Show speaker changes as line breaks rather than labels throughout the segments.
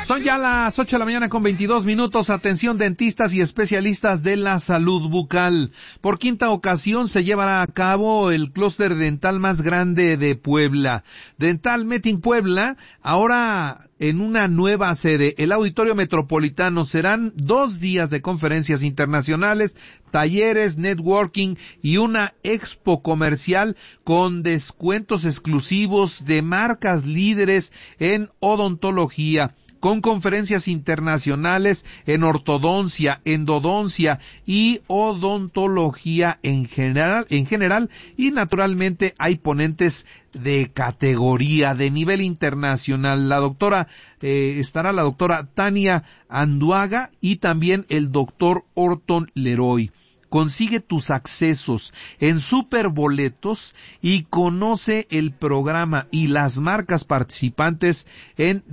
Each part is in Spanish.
Son ya las 8 de la mañana con 22 minutos. Atención, dentistas y especialistas de la salud bucal. Por quinta ocasión se llevará a cabo el clúster dental más grande de Puebla. Dental Meeting Puebla, ahora en una nueva sede, el Auditorio Metropolitano. Serán 2 días de conferencias internacionales, talleres, networking y una expo comercial con descuentos exclusivos de marcas líderes en odontología, con conferencias internacionales en ortodoncia, endodoncia y odontología en general, y naturalmente hay ponentes de categoría, de nivel internacional. Estará la doctora Tania Anduaga y también el doctor Orton Leroy. Consigue tus accesos en Superboletos y conoce el programa y las marcas participantes en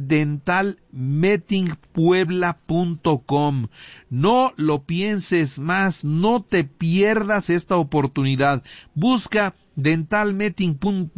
dentalmeetingpuebla.com. No lo pienses más, no te pierdas esta oportunidad. Busca Dental Meeting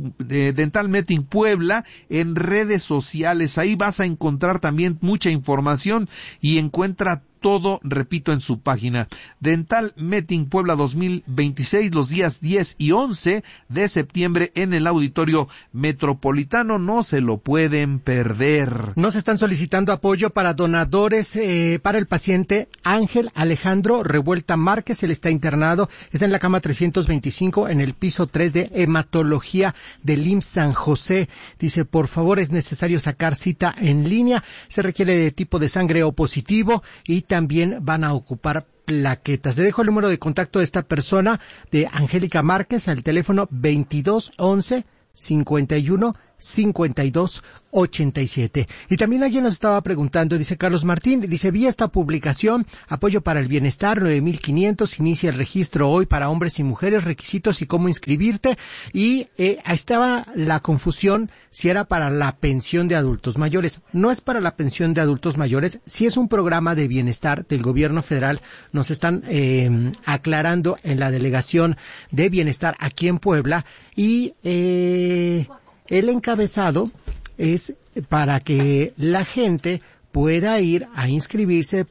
Puebla en redes sociales. Ahí vas a encontrar también mucha información y encuentra todo, repito, en su página. Dental Meeting Puebla 2026, los días 10 y 11 de septiembre en el Auditorio Metropolitano. No se lo pueden perder.
Nos están solicitando apoyo para donadores para el paciente Ángel Alejandro Revuelta Márquez. Él está internado, está en la cama 325 en el piso 3 de hematología del IMSS San José. Dice, por favor, es necesario sacar cita en línea. Se requiere de tipo de sangre O positivo y también van a ocupar plaquetas. Le dejo el número de contacto de esta persona, de Angélica Márquez, al teléfono 2211 51 52 87. Y también alguien nos estaba preguntando, dice Carlos Martín, dice, vi esta publicación, apoyo para el bienestar, 9,500, inicia el registro hoy para hombres y mujeres, requisitos y cómo inscribirte, y estaba la confusión si era para la pensión de adultos mayores. No es para la pensión de adultos mayores, si es un programa de bienestar del gobierno federal. Nos están aclarando en la delegación de bienestar aquí en Puebla, y el encabezado es para que la gente pueda ir a inscribirse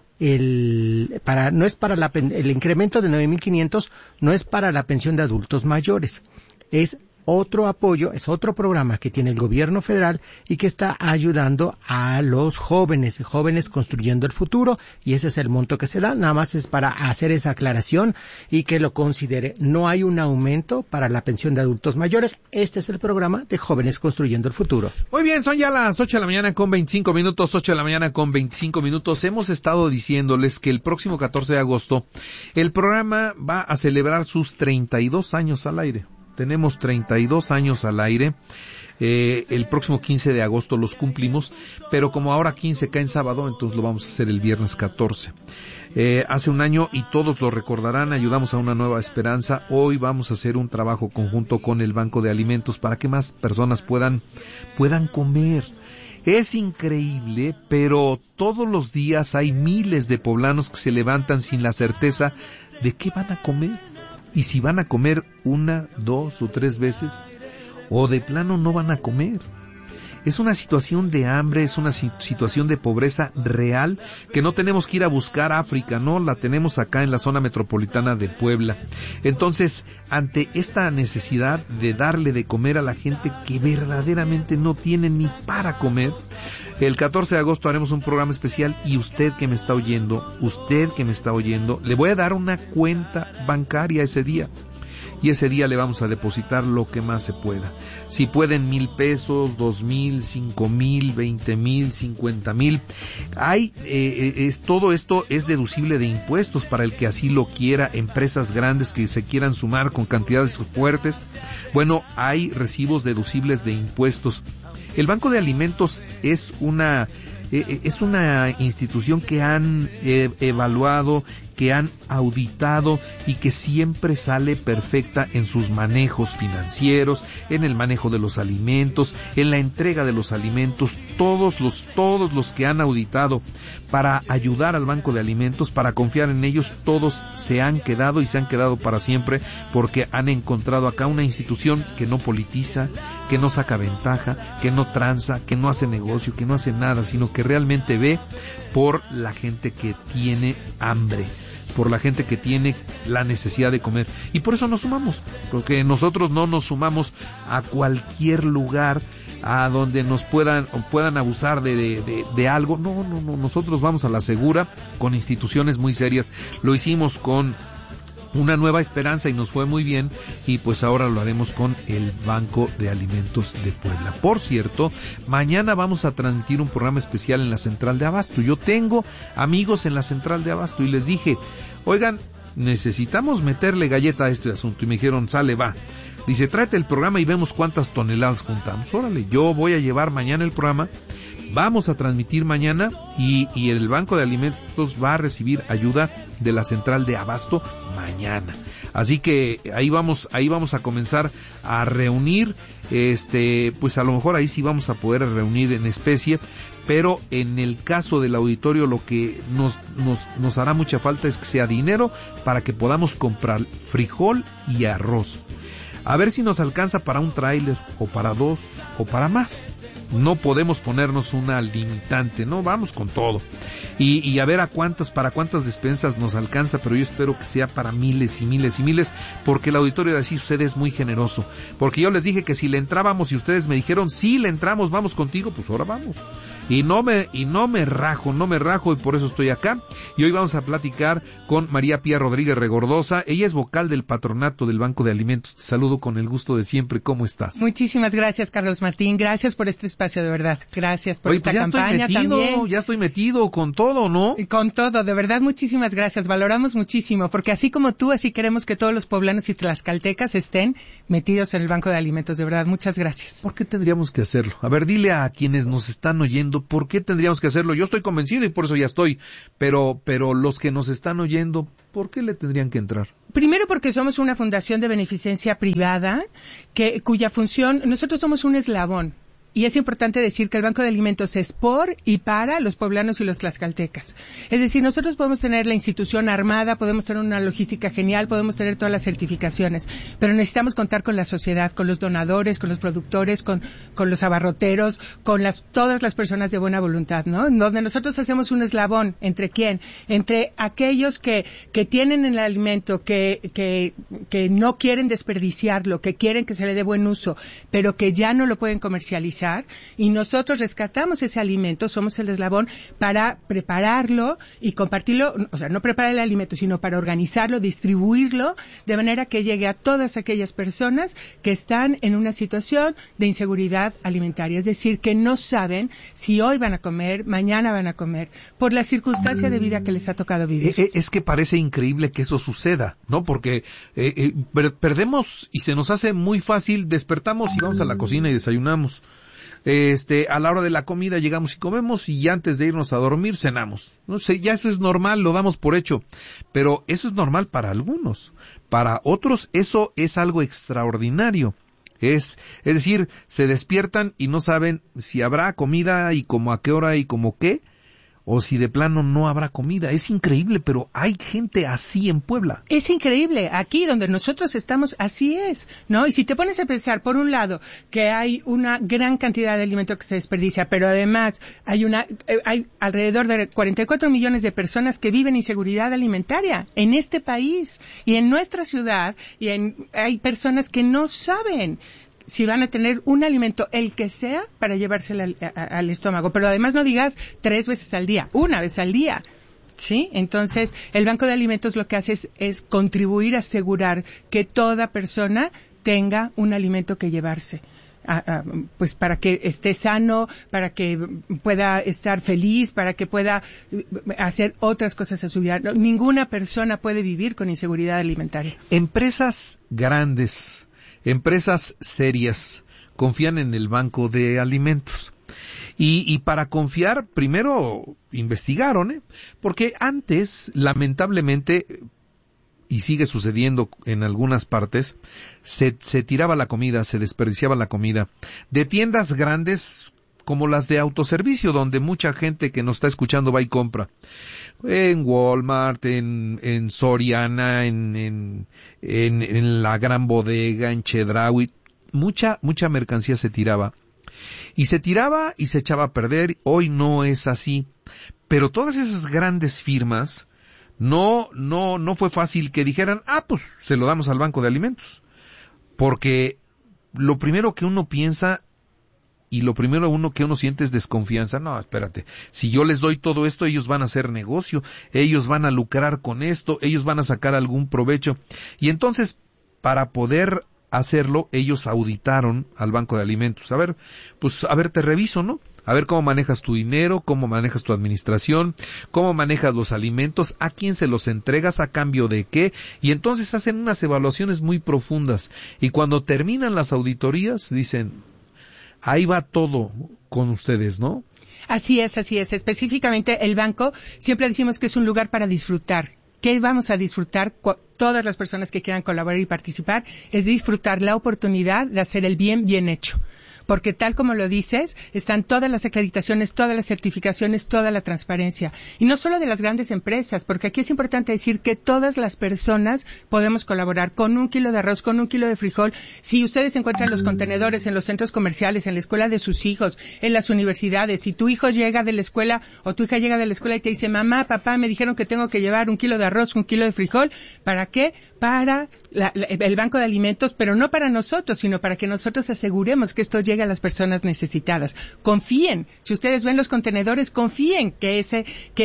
no es para el incremento de 9,500, no es para la pensión de adultos mayores, es otro apoyo, es otro programa que tiene el gobierno federal y que está ayudando a los jóvenes construyendo el futuro, y ese es el monto que se da. Nada más es para hacer esa aclaración y que lo considere. No hay un aumento para la pensión de adultos mayores. Este es el programa de jóvenes construyendo el futuro.
Muy bien, son ya las 8 de la mañana con 25 minutos, 8 de la mañana con 25 minutos. Hemos estado diciéndoles que el próximo 14 de agosto el programa va a celebrar sus 32 años al aire. Tenemos 32 años al aire. El próximo 15 de agosto los cumplimos, pero como ahora 15 cae en sábado, entonces lo vamos a hacer el viernes 14. Hace un año, y todos lo recordarán, ayudamos a una nueva esperanza. Hoy vamos a hacer un trabajo conjunto con el Banco de Alimentos para que más personas puedan comer. Es increíble, pero todos los días hay miles de poblanos que se levantan sin la certeza de qué van a comer. Y si van a comer 1, 2 o 3 veces, o de plano no van a comer. Es una situación de hambre, es una situación de pobreza real, que no tenemos que ir a buscar a África, no, la tenemos acá en la zona metropolitana de Puebla. Entonces, ante esta necesidad de darle de comer a la gente que verdaderamente no tiene ni para comer, el 14 de agosto haremos un programa especial, y usted que me está oyendo, le voy a dar una cuenta bancaria ese día. Y ese día le vamos a depositar lo que más se pueda. Si pueden 1,000 pesos, 2,000, 5,000, 20,000, 50,000. Todo esto es deducible de impuestos para el que así lo quiera. Empresas grandes que se quieran sumar con cantidades fuertes. Bueno, hay recibos deducibles de impuestos. El Banco de Alimentos es una institución que han evaluado, que han auditado y que siempre sale perfecta en sus manejos financieros, en el manejo de los alimentos, en la entrega de los alimentos. Todos los que han auditado para ayudar al Banco de Alimentos, para confiar en ellos, todos se han quedado, y se han quedado para siempre, porque han encontrado acá una institución que no politiza, que no saca ventaja, que no tranza, que no hace negocio, que no hace nada, sino que que realmente ve por la gente que tiene hambre, por la gente que tiene la necesidad de comer. Y por eso nos sumamos, porque nosotros no nos sumamos a cualquier lugar a donde nos puedan abusar de algo. No, nosotros vamos a la segura con instituciones muy serias. Lo hicimos con Una Nueva Esperanza y nos fue muy bien, y pues ahora lo haremos con el Banco de Alimentos de Puebla. Por cierto, mañana vamos a transmitir un programa especial en la Central de Abasto. Yo tengo amigos en la Central de Abasto y les dije, oigan, necesitamos meterle galleta a este asunto, y me dijeron, sale, va. Dice, tráete el programa y vemos cuántas toneladas juntamos. Órale, yo voy a llevar mañana el programa, vamos a transmitir mañana, y el Banco de Alimentos va a recibir ayuda de la Central de Abasto mañana. Así que ahí vamos a comenzar a reunir, pues a lo mejor ahí sí vamos a poder reunir en especie, pero en el caso del auditorio lo que nos hará mucha falta es que sea dinero para que podamos comprar frijol y arroz. A ver si nos alcanza para un tráiler, o para 2, o para más. No podemos ponernos una limitante, no, vamos con todo. Y a ver para cuántas despensas nos alcanza, pero yo espero que sea para miles y miles y miles, porque el auditorio de Así Sucede es muy generoso. Porque yo les dije que si le entrábamos y ustedes me dijeron, sí le entramos, vamos contigo, pues ahora vamos. Y no me rajo, y por eso estoy acá. Y hoy vamos a platicar con María Pía Rodríguez Regordosa. Ella es vocal del patronato del Banco de Alimentos. Te saludo con el gusto de siempre. ¿Cómo estás?
Muchísimas gracias, Carlos Martín. Gracias por este espacio, de verdad. Gracias por esta campaña también.
Ya estoy metido con todo, ¿no?
Y con todo, de verdad, muchísimas gracias. Valoramos muchísimo, porque así como tú, así queremos que todos los poblanos y tlaxcaltecas estén metidos en el Banco de Alimentos. De verdad, muchas gracias.
¿Por qué tendríamos que hacerlo? A ver, dile a quienes nos están oyendo, ¿por qué tendríamos que hacerlo? Yo estoy convencido y por eso ya estoy, pero los que nos están oyendo, ¿por qué le tendrían que entrar?
Primero porque somos una fundación de beneficencia privada, cuya función, nosotros somos un eslabón. Y es importante decir que el Banco de Alimentos es por y para los poblanos y los tlaxcaltecas. Es decir, nosotros podemos tener la institución armada, podemos tener una logística genial, podemos tener todas las certificaciones, pero necesitamos contar con la sociedad, con los donadores, con los productores, con los abarroteros, con todas las personas de buena voluntad, ¿no? Donde nosotros hacemos un eslabón. ¿Entre quién? Entre aquellos que tienen el alimento, que no quieren desperdiciarlo, que quieren que se le dé buen uso, pero que ya no lo pueden comercializar. Y nosotros rescatamos ese alimento, somos el eslabón para prepararlo y compartirlo, o sea, no preparar el alimento, sino para organizarlo, distribuirlo, de manera que llegue a todas aquellas personas que están en una situación de inseguridad alimentaria, es decir, que no saben si hoy van a comer, mañana van a comer, por la circunstancia de vida que les ha tocado vivir.
Es que parece increíble que eso suceda, ¿no? Porque perdemos y se nos hace muy fácil, despertamos y vamos a la cocina y desayunamos. A la hora de la comida llegamos y comemos, y antes de irnos a dormir cenamos. No sé, ya eso es normal, lo damos por hecho. Pero eso es normal para algunos. Para otros eso es algo extraordinario. Es decir, se despiertan y no saben si habrá comida y como a qué hora y como qué, o si de plano no habrá comida. Es increíble, pero hay gente así en Puebla.
Es increíble. Aquí donde nosotros estamos, así es, ¿no? Y si te pones a pensar, por un lado, que hay una gran cantidad de alimento que se desperdicia, pero además hay alrededor de 44 millones de personas que viven inseguridad alimentaria en este país y en nuestra ciudad, y hay personas que no saben si van a tener un alimento, el que sea, para llevárselo al estómago. Pero además no digas 3 veces al día, 1 vez al día. ¿Sí? Entonces, el Banco de Alimentos lo que hace es contribuir a asegurar que toda persona tenga un alimento que llevarse. Pues para que esté sano, para que pueda estar feliz, para que pueda hacer otras cosas a su vida. Ninguna persona puede vivir con inseguridad alimentaria.
Empresas grandes, empresas serias, confían en el Banco de Alimentos. Y para confiar, primero investigaron, porque antes, lamentablemente, y sigue sucediendo en algunas partes, se tiraba la comida, se desperdiciaba la comida, de tiendas grandes como las de autoservicio, donde mucha gente que nos está escuchando va y compra. En Walmart, en Soriana, en la Gran Bodega, en Chedraui, mucha mercancía se tiraba. Y se tiraba y se echaba a perder. Hoy no es así. Pero todas esas grandes firmas, no fue fácil que dijeran, pues se lo damos al Banco de Alimentos. Porque lo primero que uno piensa y lo primero que uno siente es desconfianza. No, espérate, si yo les doy todo esto, ellos van a hacer negocio, ellos van a lucrar con esto, ellos van a sacar algún provecho. Y entonces, para poder hacerlo, ellos auditaron al Banco de Alimentos. A ver, te reviso, ¿no? A ver cómo manejas tu dinero, cómo manejas tu administración, cómo manejas los alimentos, a quién se los entregas, a cambio de qué. Y entonces hacen unas evaluaciones muy profundas. Y cuando terminan las auditorías, dicen, ahí va todo con ustedes, ¿no?
Así es. Específicamente el banco, siempre decimos que es un lugar para disfrutar. ¿Qué vamos a disfrutar? Todas las personas que quieran colaborar y participar, es disfrutar la oportunidad de hacer el bien hecho. Porque tal como lo dices, están todas las acreditaciones, todas las certificaciones, toda la transparencia. Y no solo de las grandes empresas, porque aquí es importante decir que todas las personas podemos colaborar con 1 kilo de arroz, con 1 kilo de frijol. Si ustedes encuentran los contenedores en los centros comerciales, en la escuela de sus hijos, en las universidades, si tu hijo llega de la escuela o tu hija llega de la escuela y te dice, mamá, papá, me dijeron que tengo que llevar 1 kilo de arroz, 1 kilo de frijol, ¿para qué? Para el Banco de Alimentos, pero no para nosotros, sino para que nosotros aseguremos que esto llegue a las personas necesitadas. Confíen, si ustedes ven los contenedores, confíen que ese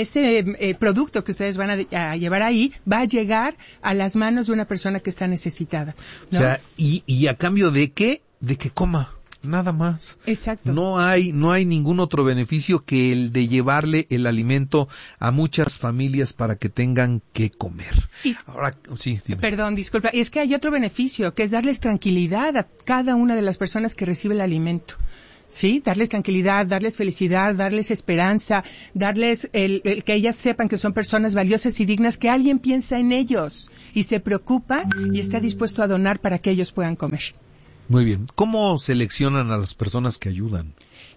producto que ustedes van a llevar ahí va a llegar a las manos de una persona que está necesitada, ¿no?
O sea, y a cambio de qué, de que coma. Nada más.
Exacto.
No hay ningún otro beneficio que el de llevarle el alimento a muchas familias para que tengan que comer. Ahora, sí, dime.
Perdón, disculpa. Y es que hay otro beneficio, que es darles tranquilidad a cada una de las personas que recibe el alimento. Sí, darles tranquilidad, darles felicidad, darles esperanza, darles el que ellas sepan que son personas valiosas y dignas, que alguien piensa en ellos y se preocupa y está dispuesto a donar para que ellos puedan comer.
Muy bien. ¿Cómo seleccionan a las personas que ayudan?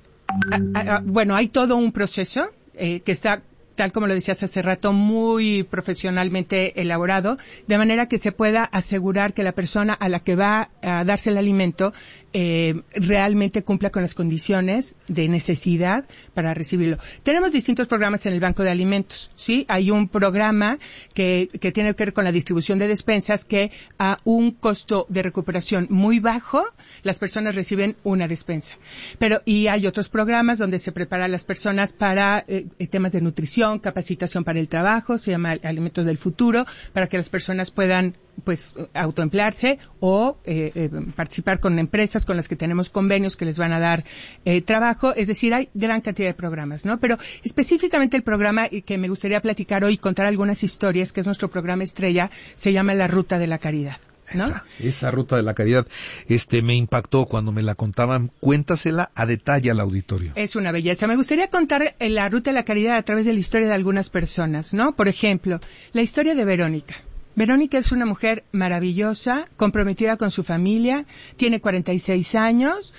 Bueno, hay todo un proceso que está, tal como lo decías hace rato, muy profesionalmente elaborado, de manera que se pueda asegurar que la persona a la que va a darse el alimento realmente cumpla con las condiciones de necesidad para recibirlo. Tenemos distintos programas en el Banco de Alimentos, ¿sí? Hay un programa que tiene que ver con la distribución de despensas, que a un costo de recuperación muy bajo, las personas reciben una despensa. Y hay otros programas donde se prepara a las personas para temas de nutrición, capacitación para el trabajo, se llama Alimentos del Futuro, para que las personas puedan autoemplearse o participar con empresas con las que tenemos convenios que les van a dar trabajo. Es decir, hay gran cantidad de programas, ¿no? Pero específicamente el programa que me gustaría platicar hoy, contar algunas historias, que es nuestro programa estrella, se llama La Ruta de la Caridad, ¿no?
Esa Ruta de la Caridad, me impactó cuando me la contaban. Cuéntasela a detalle al auditorio.
Es una belleza. Me gustaría contar la Ruta de la Caridad a través de la historia de algunas personas, ¿no? Por ejemplo, la historia de Verónica. Verónica es una mujer maravillosa, comprometida con su familia, tiene 46 años.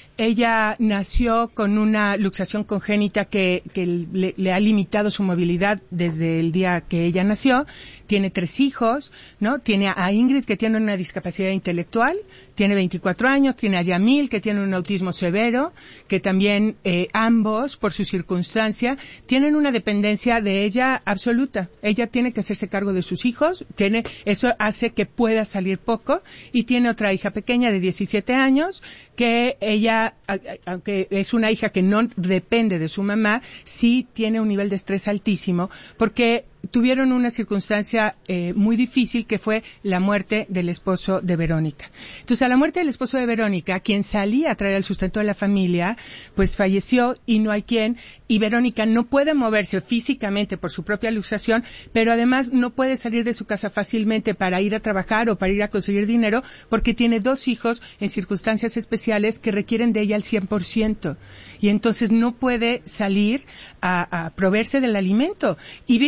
Ella nació con una luxación congénita que le ha limitado su movilidad desde el día que ella nació. Tiene 3 hijos, ¿no? Tiene a Ingrid, que tiene una discapacidad intelectual, tiene 24 años, tiene a Yamil, que tiene un autismo severo, que también ambos, por su circunstancia, tienen una dependencia de ella absoluta. Ella tiene que hacerse cargo de sus hijos, eso hace que pueda salir poco, y tiene otra hija pequeña de 17 años, que ella, aunque es una hija que no depende de su mamá, sí tiene un nivel de estrés altísimo, porque tuvieron una circunstancia muy difícil, que fue la muerte del esposo de Verónica. Entonces, a la muerte del esposo de Verónica, quien salía a traer el sustento de la familia, pues falleció y no hay quien, y Verónica no puede moverse físicamente por su propia luxación, pero además no puede salir de su casa fácilmente para ir a trabajar o para ir a conseguir dinero, porque tiene 2 hijos en circunstancias especiales que requieren de ella al 100%. Y entonces no puede salir a proveerse del alimento. Y vive en una angustia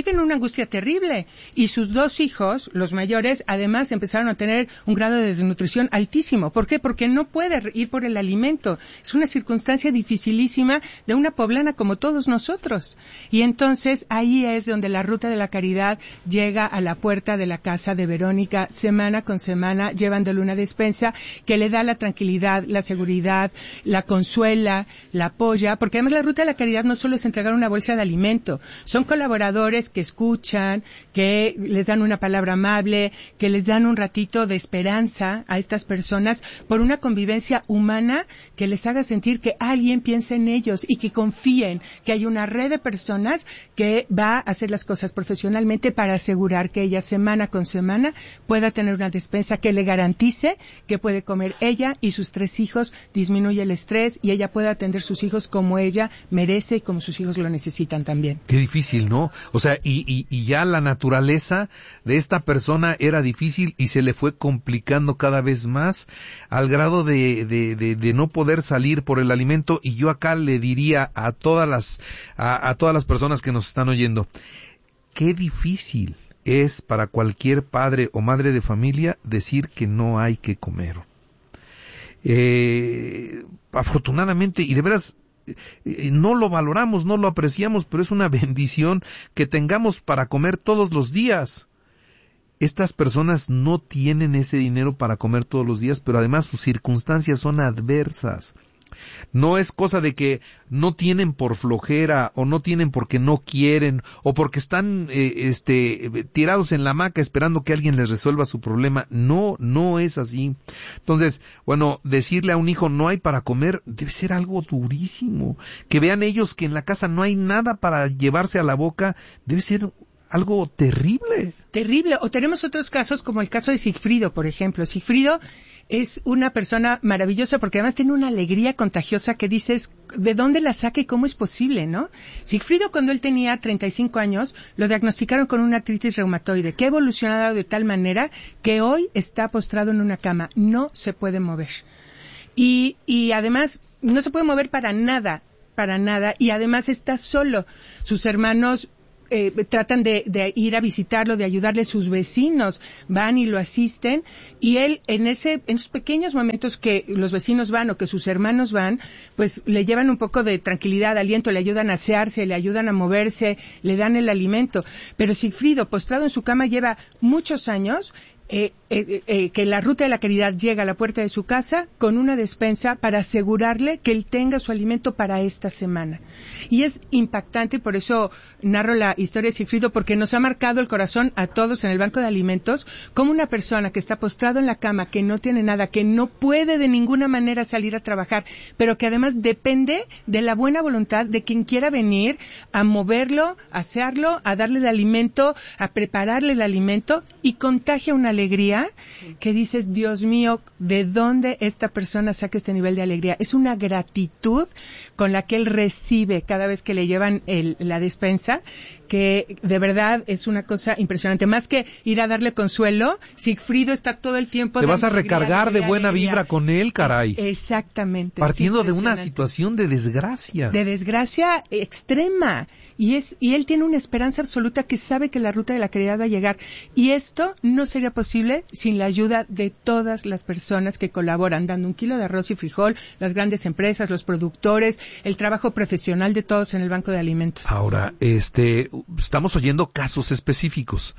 angustia terrible. Y sus 2 hijos, los mayores, además empezaron a tener un grado de desnutrición altísimo. ¿Por qué? Porque no puede ir por el alimento. Es una circunstancia dificilísima de una poblana como todos nosotros. Y entonces ahí es donde la Ruta de la Caridad llega a la puerta de la casa de Verónica, semana con semana, llevándole una despensa que le da la tranquilidad, la seguridad, la consuela, la apoya, porque además la Ruta de la Caridad no solo es entregar una bolsa de alimento, son colaboradores que escuchan, que les dan una palabra amable, que les dan un ratito de esperanza a estas personas por una convivencia humana que les haga sentir que alguien piensa en ellos y que confíen que hay una red de personas que va a hacer las cosas profesionalmente para asegurar que ella semana con semana pueda tener una despensa que le garantice que puede comer ella y sus 3 hijos, disminuye el estrés y ella pueda atender sus hijos como ella merece y como sus hijos lo necesitan también.
Qué difícil, ¿no? O sea, y ya la naturaleza de esta persona era difícil y se le fue complicando cada vez más al grado de no poder salir por el alimento. Y yo acá le diría a todas las personas que nos están oyendo, qué difícil es para cualquier padre o madre de familia decir que no hay que comer. Afortunadamente, y de veras, no lo valoramos, no lo apreciamos, pero es una bendición que tengamos para comer todos los días. Estas personas no tienen ese dinero para comer todos los días, pero además sus circunstancias son adversas. No es cosa de que no tienen por flojera o no tienen porque no quieren o porque están tirados en la hamaca esperando que alguien les resuelva su problema. No es así. Entonces, bueno, decirle a un hijo no hay para comer debe ser algo durísimo. Que vean ellos que en la casa no hay nada para llevarse a la boca debe ser algo terrible.
Terrible. O tenemos otros casos como el caso de Sigfrido, por ejemplo. Sigfrido es una persona maravillosa porque además tiene una alegría contagiosa que dices, ¿de dónde la saca y cómo es posible, no? Sigfrido, cuando él tenía 35 años, lo diagnosticaron con una artritis reumatoide que ha evolucionado de tal manera que hoy está postrado en una cama. No se puede mover. Y además, no se puede mover para nada. Y además está solo. Sus hermanos tratan de ir a visitarlo, de ayudarle, sus vecinos van y lo asisten, y él en esos pequeños momentos que los vecinos van o que sus hermanos van, pues le llevan un poco de tranquilidad, aliento, le ayudan a asearse, le ayudan a moverse, le dan el alimento. Pero Sigfrido, postrado en su cama, lleva muchos años que la Ruta de la Caridad llega a la puerta de su casa con una despensa para asegurarle que él tenga su alimento para esta semana. Y es impactante, por eso narro la historia de Sigfrido, porque nos ha marcado el corazón a todos en el Banco de Alimentos, como una persona que está postrado en la cama, que no tiene nada, que no puede de ninguna manera salir a trabajar, pero que además depende de la buena voluntad de quien quiera venir a moverlo, a asearlo, a darle el alimento, a prepararle el alimento, y contagia una alegría que dices, Dios mío, ¿de dónde esta persona saca este nivel de alegría? Es una gratitud con la que él recibe cada vez que le llevan la despensa, que de verdad es una cosa impresionante. Más que ir a darle consuelo, Sigfrido está todo el tiempo...
Te vas a recargar de buena vibra con él, caray.
Exactamente.
Partiendo de una situación de desgracia.
De desgracia extrema. Y él tiene una esperanza absoluta que sabe que la Ruta de la Caridad va a llegar. Y esto no sería posible sin la ayuda de todas las personas que colaboran, dando 1 kilo de arroz y frijol, las grandes empresas, los productores, el trabajo profesional de todos en el Banco de Alimentos.
Ahora, estamos oyendo casos específicos.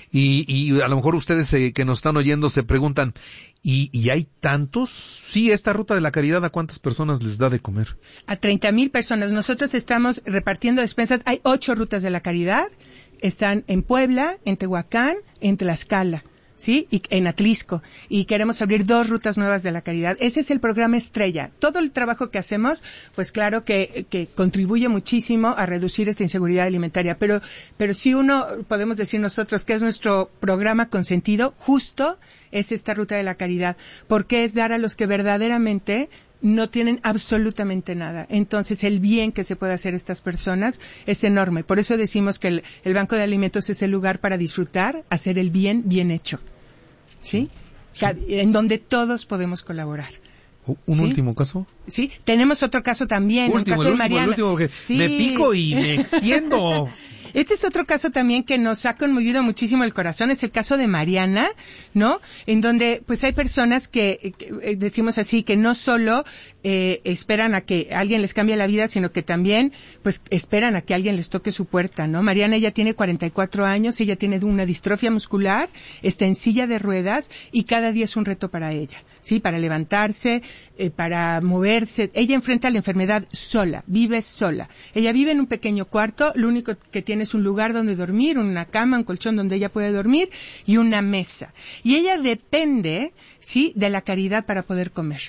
Y a lo mejor ustedes que nos están oyendo se preguntan, ¿y hay tantos? Sí, esta Ruta de la Caridad, ¿a cuántas personas les da de comer?
A 30,000 personas. Nosotros estamos repartiendo despensas. Hay 8 Rutas de la Caridad. Están en Puebla, en Tehuacán, en Tlaxcala, ¿sí? Y en Atlisco. Y queremos abrir 2 rutas nuevas de la caridad. Ese es el programa estrella. Todo el trabajo que hacemos, pues claro que contribuye muchísimo a reducir esta inseguridad alimentaria. Pero si uno, podemos decir nosotros que es nuestro programa consentido, justo es esta Ruta de la Caridad. Porque es dar a los que verdaderamente no tienen absolutamente nada. Entonces, el bien que se puede hacer a estas personas es enorme. Por eso decimos que el Banco de Alimentos es el lugar para disfrutar, hacer el bien bien hecho. ¿Sí? En donde todos podemos colaborar.
¿Un último caso?
Sí, tenemos otro caso también, el caso de Mariana.
Porque
sí.
Me pico y me extiendo.
Este es otro caso también que nos ha conmovido muchísimo el corazón, es el caso de Mariana, ¿no? En donde pues hay personas que decimos así, que no solo esperan a que alguien les cambie la vida, sino que también pues esperan a que alguien les toque su puerta, ¿no? Mariana, ella tiene 44 años, ella tiene una distrofia muscular, está en silla de ruedas y cada día es un reto para ella, ¿sí? Para levantarse, para moverse. Ella enfrenta la enfermedad sola, vive sola. Ella vive en un pequeño cuarto, lo único que tiene es un lugar donde dormir, una cama, un colchón donde ella puede dormir y una mesa. Y ella depende, ¿sí?, de la caridad para poder comer.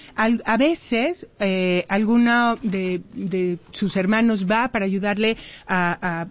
A veces, alguno de sus hermanos va para ayudarle a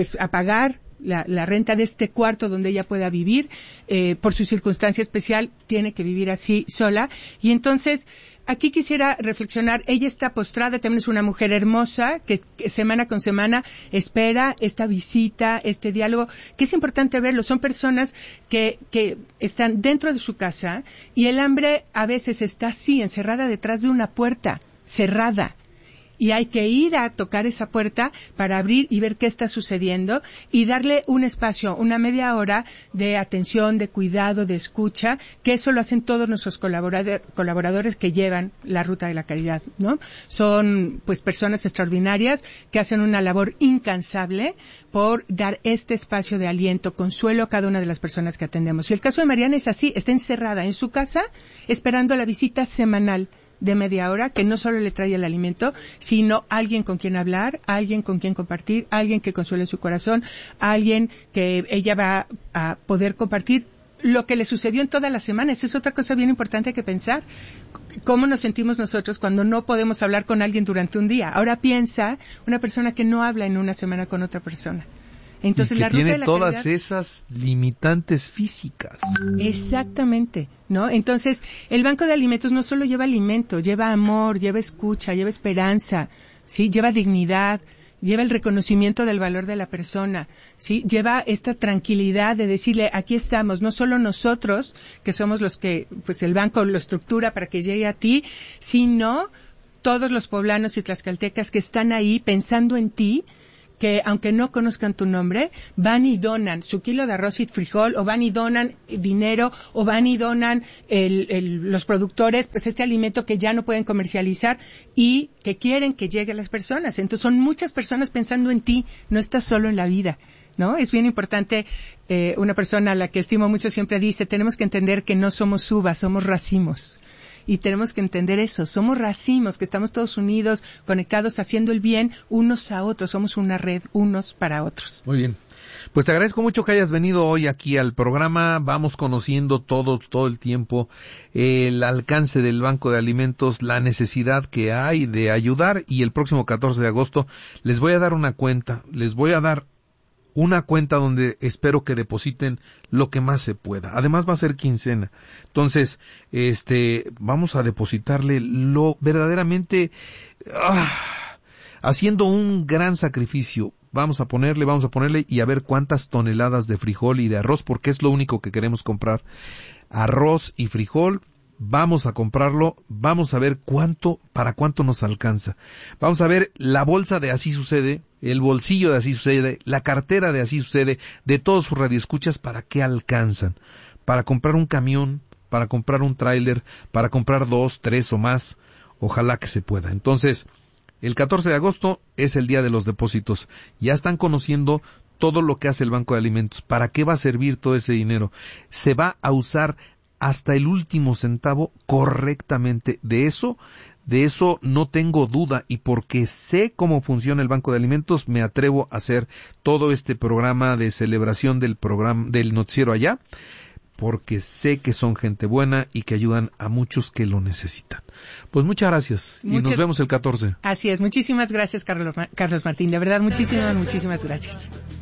pagar la renta de este cuarto donde ella pueda vivir, por su circunstancia especial tiene que vivir así sola, y entonces aquí quisiera reflexionar. Ella está postrada, también es una mujer hermosa que semana con semana espera esta visita, este diálogo, que es importante verlo. Son personas que están dentro de su casa y el hambre a veces está así, encerrada detrás de una puerta cerrada. Y hay que ir a tocar esa puerta para abrir y ver qué está sucediendo y darle un espacio, una media hora de atención, de cuidado, de escucha, que eso lo hacen todos nuestros colaboradores que llevan la ruta de la caridad, ¿no? Son pues personas extraordinarias que hacen una labor incansable por dar este espacio de aliento, consuelo a cada una de las personas que atendemos. Y el caso de Mariana es así, está encerrada en su casa esperando la visita semanal de media hora, que no solo le trae el alimento, sino alguien con quien hablar, alguien con quien compartir, alguien que consuele su corazón, alguien que ella va a poder compartir lo que le sucedió en toda la semana. Esa es otra cosa bien importante que pensar. ¿Cómo nos sentimos nosotros cuando no podemos hablar con alguien durante un día? Ahora piensa una persona que no habla en una semana con otra persona. Entonces,
y que
la ruta
tiene
de la
todas
caridad,
esas limitantes físicas.
Exactamente, ¿no? Entonces, el banco de alimentos no solo lleva alimento, lleva amor, lleva escucha, lleva esperanza, ¿sí? Lleva dignidad, lleva el reconocimiento del valor de la persona, ¿sí? Lleva esta tranquilidad de decirle, aquí estamos, no solo nosotros, que somos los que, pues el banco lo estructura para que llegue a ti, sino todos los poblanos y tlaxcaltecas que están ahí pensando en ti, que aunque no conozcan tu nombre, van y donan su kilo de arroz y frijol, o van y donan dinero, o van y donan los productores, pues este alimento que ya no pueden comercializar y que quieren que llegue a las personas. Entonces son muchas personas pensando en ti, no estás solo en la vida, ¿no? Es bien importante, una persona a la que estimo mucho siempre dice, tenemos que entender que no somos uvas, somos racimos. Y tenemos que entender eso, somos racimos, que estamos todos unidos, conectados, haciendo el bien unos a otros, somos una red unos para otros.
Muy bien. Pues te agradezco mucho que hayas venido hoy aquí al programa. Vamos conociendo todo el tiempo el alcance del Banco de Alimentos, la necesidad que hay de ayudar, y el próximo 14 de agosto les voy a dar una cuenta donde espero que depositen lo que más se pueda. Además va a ser quincena. Entonces, vamos a depositarle lo verdaderamente, haciendo un gran sacrificio. Vamos a ponerle y a ver cuántas toneladas de frijol y de arroz, porque es lo único que queremos comprar. Arroz y frijol. Vamos a comprarlo, vamos a ver para cuánto nos alcanza. Vamos a ver la bolsa de Así Sucede, el bolsillo de Así Sucede, la cartera de Así Sucede, de todos sus radioescuchas, para qué alcanzan. Para comprar un camión, para comprar un tráiler, para comprar 2, 3 o más. Ojalá que se pueda. Entonces, el 14 de agosto es el día de los depósitos. Ya están conociendo todo lo que hace el Banco de Alimentos. ¿Para qué va a servir todo ese dinero? Se va a usar hasta el último centavo correctamente. De eso no tengo duda, y porque sé cómo funciona el Banco de Alimentos, me atrevo a hacer todo este programa de celebración del noticiero allá, porque sé que son gente buena y que ayudan a muchos que lo necesitan. Pues muchas gracias y nos vemos el 14.
Así es, muchísimas gracias, Carlos Martín, de verdad, muchísimas gracias.